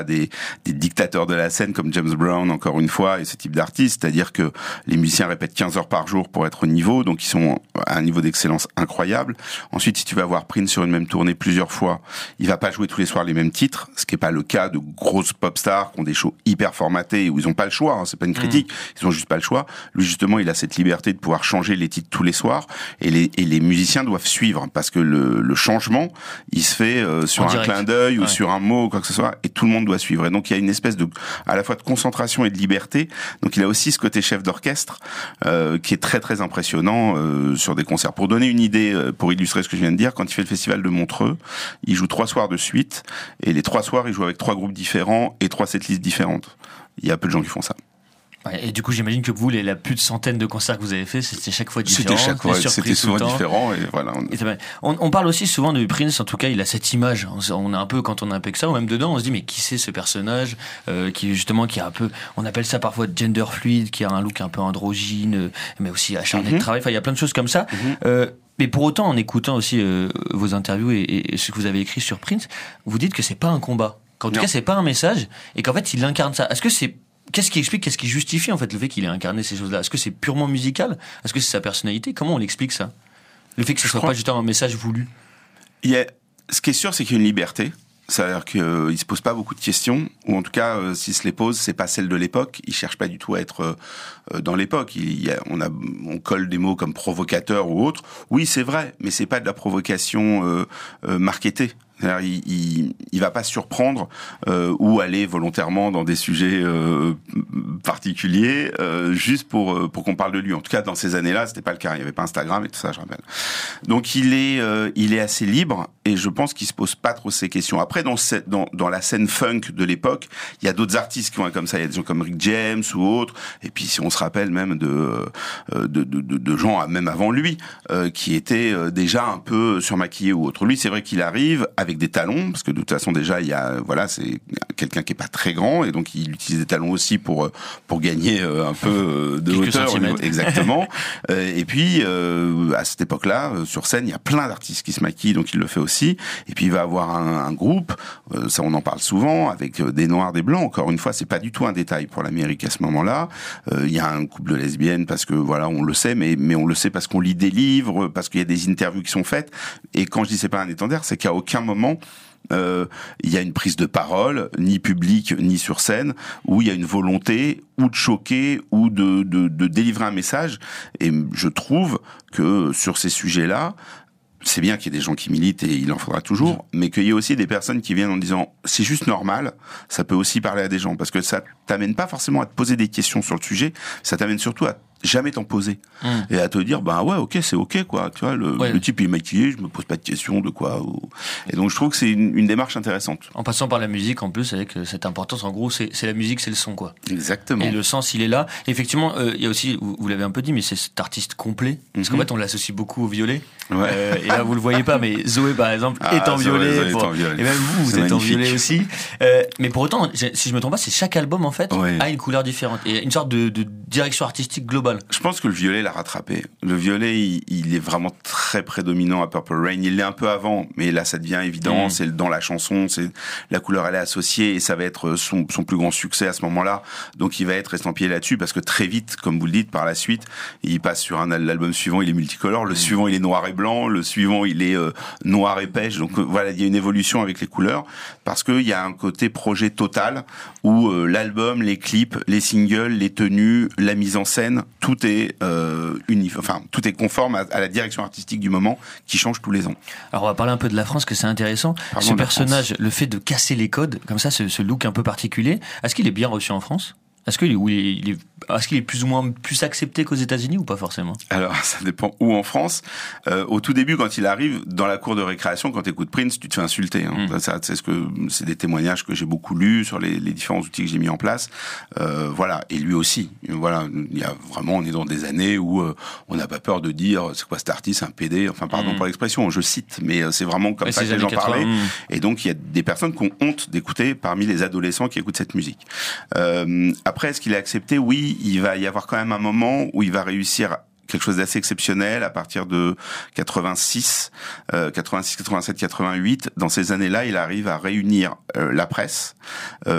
des dictateurs de la scène comme James Brown, encore une fois, et ce type d'artistes, c'est-à-dire que les musiciens répètent 15 heures par jour pour être au niveau, donc ils sont à un niveau d'excellence incroyable. Ensuite, si tu vas voir Prince sur une même tournée plusieurs fois, il va pas jouer tous les soirs les mêmes titres, ce qui est pas le cas de grosses pop stars qui ont des shows hyper formatés où ils ont pas le choix, hein, c'est pas une critique, ils ont juste pas le choix. Lui, justement, il a cette liberté de pouvoir changer les titres tous les soirs, et les musiciens doivent suivre, parce que le changement, il se fait sur un clin d'œil ou sur un mot ou quoi que ce soit, et tout le monde doit suivre. Et donc il y a une espèce de, à la fois de concentration et de liberté. Donc il a aussi ce côté chef d'orchestre qui est très très impressionnant sur des concerts. Pour donner une idée, pour illustrer ce que je viens de dire, quand il fait le festival de Montreux, il joue 3 soirs de suite, et les 3 soirs il joue avec 3 groupes différents et 3 setlists différentes. Il y a peu de gens qui font ça. Ouais, et du coup, j'imagine que vous, la plus de centaines de concerts que vous avez fait, c'était chaque fois différent. C'était souvent différent, et voilà. On parle aussi souvent de Prince, en tout cas, il a cette image. On a un peu, quand on a un peu que ça, ou même dedans, on se dit, mais qui c'est ce personnage, qui a un peu, on appelle ça parfois gender fluid, qui a un look un peu androgyne, mais aussi acharné de travail. Enfin, il y a plein de choses comme ça. Mais pour autant, en écoutant aussi vos interviews et ce que vous avez écrit sur Prince, vous dites que c'est pas un combat. Qu'en tout cas, c'est pas un message, et qu'en fait, il incarne ça. Qu'est-ce qui explique, qu'est-ce qui justifie en fait le fait qu'il ait incarné ces choses-là? Est-ce que c'est purement musical? Est-ce que c'est sa personnalité? Comment on l'explique ça? Le fait que ce soit pas justement un message voulu? Ce qui est sûr, c'est qu'il y a une liberté. C'est-à-dire qu'il se pose pas beaucoup de questions, ou en tout cas, s'il se les pose, c'est pas celle de l'époque. Il cherche pas du tout à être dans l'époque. On colle des mots comme provocateur ou autre. Oui, c'est vrai, mais c'est pas de la provocation marketée. Il va pas surprendre ou aller volontairement dans des sujets particuliers juste pour qu'on parle de lui. En tout cas, dans ces années-là, c'était pas le cas. Il y avait pas Instagram et tout ça, je rappelle. Donc il est assez libre, et je pense qu'il se pose pas trop ces questions. Après, dans la scène funk de l'époque, il y a d'autres artistes qui vont être comme ça. Il y a des gens comme Rick James ou autres. Et puis si on se rappelle même de gens même avant lui qui étaient déjà un peu surmaquillés ou autres. Lui, c'est vrai qu'il arrive avec des talons, parce que de toute façon déjà c'est quelqu'un qui est pas très grand, et donc il utilise des talons aussi pour gagner un peu de hauteur. Exactement. Et puis à cette époque-là, sur scène, il y a plein d'artistes qui se maquillent, donc il le fait aussi. Et puis il va avoir un groupe, ça on en parle souvent, avec des noirs, des blancs. Encore une fois, c'est pas du tout un détail pour l'Amérique à ce moment-là. Il y a un couple de lesbiennes, parce que voilà, on le sait, mais on le sait parce qu'on lit des livres, parce qu'il y a des interviews qui sont faites. Et quand je dis c'est pas un étendard, c'est qu'à aucun moment il y a une prise de parole, ni publique, ni sur scène, où il y a une volonté ou de choquer ou de délivrer un message. Et je trouve que sur ces sujets-là, c'est bien qu'il y ait des gens qui militent, et il en faudra toujours, mais qu'il y ait aussi des personnes qui viennent en disant c'est juste normal. Ça peut aussi parler à des gens, parce que ça t'amène pas forcément à te poser des questions sur le sujet, ça t'amène surtout à jamais t'en poser et à te dire ouais, ok, c'est ok, quoi, tu vois, le type il est maquillé, je me pose pas de questions de quoi et donc je trouve que c'est une démarche intéressante, en passant par la musique en plus, avec cette importance. En gros, c'est la musique, c'est le son, quoi. Exactement. Et le sens, il est là. Et effectivement, il y a aussi, vous l'avez un peu dit, mais c'est cet artiste complet, parce qu'en fait on l'associe beaucoup au violet. Et là vous le voyez pas, mais Zoé par exemple est en violet, et même vous êtes en violet aussi, mais pour autant, si je me trompe pas, c'est chaque album en fait a une couleur différente et une sorte de direction artistique globale. Je pense que le violet l'a rattrapé. Le violet, il est vraiment très prédominant à Purple Rain. Il l'est un peu avant, mais là, ça devient évident. C'est dans la chanson, c'est la couleur, elle est associée, et ça va être son plus grand succès à ce moment-là. Donc, il va être estampillé là-dessus, parce que très vite, comme vous le dites, par la suite, il passe sur l'album suivant, il est multicolore. Le suivant, il est noir et blanc. Le suivant, il est noir et pêche. Donc, voilà, il y a une évolution avec les couleurs, parce qu'il y a un côté projet total où l'album, les clips, les singles, les tenues, la mise en scène, tout est tout est conforme à la direction artistique du moment, qui change tous les ans. Alors on va parler un peu de la France, que c'est intéressant. Ce personnage, le fait de casser les codes, comme ça, ce look un peu particulier, est-ce qu'il est bien reçu en France ? Est-ce qu'il est plus ou moins plus accepté qu'aux États-Unis, ou pas forcément? Alors, ça dépend où en France. Au tout début, quand il arrive dans la cour de récréation, quand t'écoutes Prince, tu te fais insulter. C'est des témoignages que j'ai beaucoup lus sur les différents outils que j'ai mis en place. Voilà. Et lui aussi. Voilà. On est dans des années où on n'a pas peur de dire c'est quoi cet artiste, un PD. Enfin, pardon pour l'expression, je cite, mais c'est vraiment comme ça que les gens parlaient. Et donc, il y a des personnes qui ont honte d'écouter parmi les adolescents qui écoutent cette musique. Après, est-ce qu'il est accepté? Oui, il va y avoir quand même un moment où il va réussir quelque chose d'assez exceptionnel à partir de 86, 87, 88. Dans ces années-là, il arrive à réunir la presse,